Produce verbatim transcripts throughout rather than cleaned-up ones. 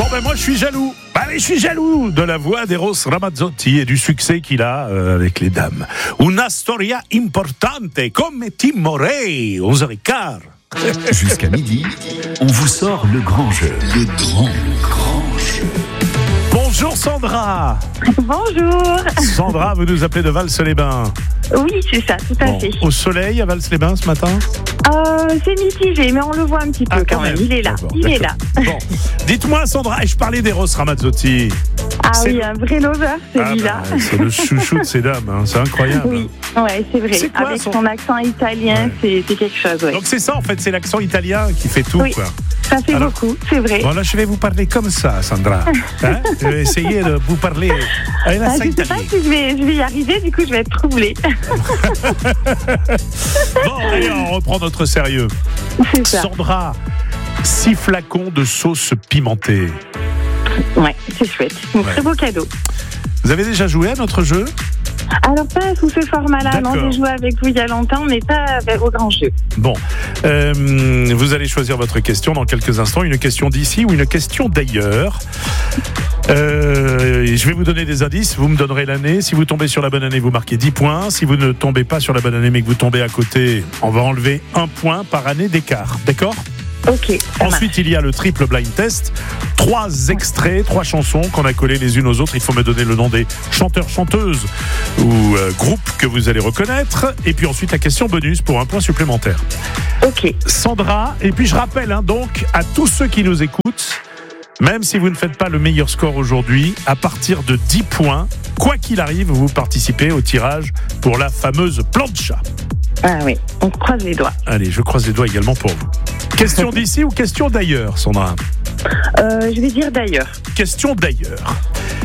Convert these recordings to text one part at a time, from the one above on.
Bon ben moi je suis jaloux. Bah mais je suis jaloux de la voix d'Eros Ramazzotti et du succès qu'il a euh, avec les dames. Una storia importante come Timoré, onze heures quinze. Jusqu'à midi, on vous sort le grand jeu. Le grand, le grand jeu. Bonjour Sandra. Bonjour. Sandra, vous nous appelez de Vals-les-Bains. Oui, c'est ça, tout à Bon, fait. au soleil à Vals-les-bains ce matin? Euh, c'est mitigé, mais on le voit un petit peu Ah, quand même. Il est là, D'accord, il est d'accord. là. Bon, dites-moi Sandra, je parlais d'Eros Ramazzotti. Ah C'est oui, le- un vrai lover, celui-là. Ah bah, c'est le chouchou de ces dames, hein, c'est incroyable. Oui, ouais, c'est vrai. C'est quoi, Avec son- son accent italien, Ouais. c'est, c'est quelque chose, ouais. Donc c'est ça en fait, c'est l'accent italien qui fait tout, Oui. quoi. Ça fait Alors- beaucoup, c'est vrai. Bon là je vais vous parler comme ça Sandra. Hein, je vais essayer de vous parler avec Ah, l'accent je sais pas italien. si je vais, je vais y arriver, du coup je vais être troublée. Bon allez, on reprend notre sérieux. C'est ça. Sandra, six flacons de sauce pimentée. Ouais, c'est chouette. Un Ouais. très beau cadeau. Vous avez déjà joué à notre jeu? Alors pas sous ce format-là, non, D'accord. j'ai joué avec vous il y a longtemps, mais pas au grand jeu. Bon, euh, vous allez choisir votre question dans quelques instants, une question d'ici ou une question d'ailleurs. Euh, je vais vous donner des indices, vous me donnerez l'année. Si vous tombez sur la bonne année, vous marquez dix points. Si vous ne tombez pas sur la bonne année, mais que vous tombez à côté, on va enlever un point par année d'écart. D'accord ? Ok, ça marche. Ensuite, il y a le triple blind test. Trois extraits, trois chansons qu'on a collées les unes aux autres. Il faut me donner le nom des chanteurs, chanteuses ou euh, groupes que vous allez reconnaître. Et puis ensuite, la question bonus pour un point supplémentaire. Ok, Sandra, et puis je rappelle hein, donc à tous ceux qui nous écoutent, même si vous ne faites pas le meilleur score aujourd'hui, à partir de dix points, quoi qu'il arrive, vous participez au tirage pour la fameuse plancha. ah oui, on croise les doigts. Allez, je croise les doigts également pour vous. Question d'ici ou question d'ailleurs, Sandra? Euh, je vais dire d'ailleurs. Question d'ailleurs.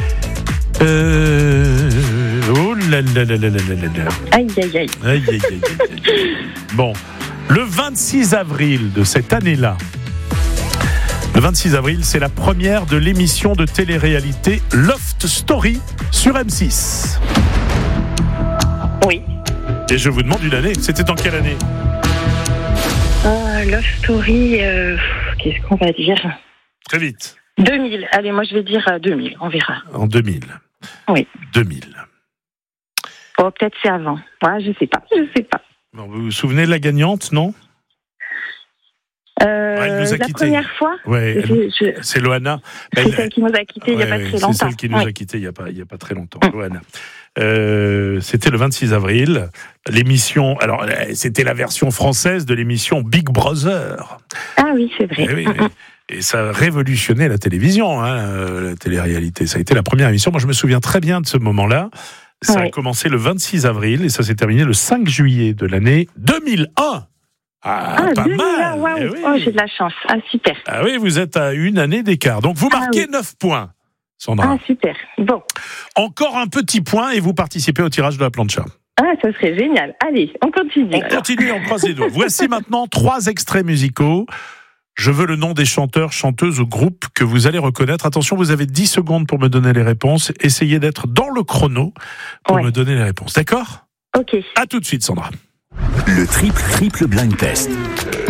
Euh... Oh là là là là là là là là. Aïe, aïe, aïe. Aïe, aïe, aïe, aïe, aïe. Bon, le vingt-six avril de cette année-là, le vingt-six avril, c'est la première de l'émission de télé-réalité Loft Story sur M six. Oui. Et je vous demande une année, c'était en quelle année? Euh, Love Story, euh, qu'est-ce qu'on va dire? Très vite. deux mille. Allez, moi je vais dire euh, deux mille, on verra. En deux mille. Oui. deux mille. Oh, peut-être c'est avant. Ouais, je sais pas, je sais pas. Bon, vous vous souvenez de la gagnante, non? Euh, Ouais, elle nous a la quittés. première fois, Ouais, je- elle- je- c'est Loana. c'est Elle- celle qui nous a quittés il n'y a Ouais, pas ouais, très longtemps. c'est celle qui nous Oui. a quittés il n'y a, pas- il y a pas très longtemps, Mm. Johanna. Euh, c'était le vingt-six avril. L'émission, alors euh, c'était la version française de l'émission Big Brother. Ah oui, c'est vrai. Eh oui, oui. Et ça a révolutionné la télévision, hein, la télé-réalité. Ça a été la première émission. Moi, je me souviens très bien de ce moment-là. Ça a Ouais. commencé le vingt-six avril et ça s'est terminé le cinq juillet de l'année deux mille un. Ah, Ah, pas deux mille, mal. waouh. Eh oui. Oh, j'ai de la chance. Ah, super. Ah oui, vous êtes à une année d'écart. Donc, vous Ah marquez oui. neuf points, Sandra. Ah, super. Bon. Encore un petit point et vous participez au tirage de la plancha. Ah, ça serait génial. Allez, on continue. On alors. continue, on croise les doigts. Voici maintenant trois extraits musicaux. Je veux le nom des chanteurs, chanteuses ou groupes que vous allez reconnaître. Attention, vous avez dix secondes pour me donner les réponses. Essayez d'être dans le chrono pour Ouais. me donner les réponses. D'accord ? Ok. À tout de suite, Sandra. Le triple, triple blind test.